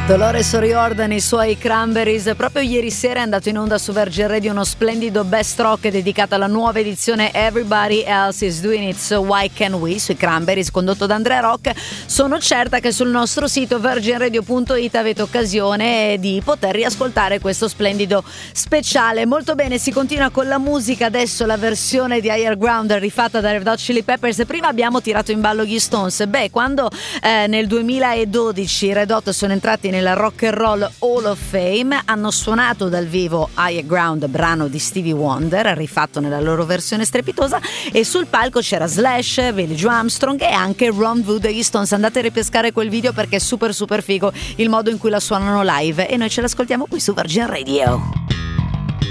Dolores O'Riordan, i suoi Cranberries. Proprio ieri sera è andato in onda su Virgin Radio uno splendido best rock dedicato alla nuova edizione Everybody Else Is Doing It, So Why Can't We, sui Cranberries, condotto da Andrea Rock. Sono certa che sul nostro sito virginradio.it avete occasione di poter riascoltare questo splendido speciale. Molto bene, si continua con la musica, adesso la versione di Higher Ground rifatta da Red Hot Chili Peppers. Prima abbiamo tirato in ballo gli Stones. Quando nel 2012 i Red Hot sono entrati nella Rock and Roll Hall of Fame, hanno suonato dal vivo Higher Ground, brano di Stevie Wonder rifatto nella loro versione strepitosa, e sul palco c'era Slash, Billy Joe Armstrong e anche Ron Wood degli Stones. Andate a ripescare quel video perché è super super figo il modo in cui la suonano live, e noi ce l'ascoltiamo qui su Virgin Radio.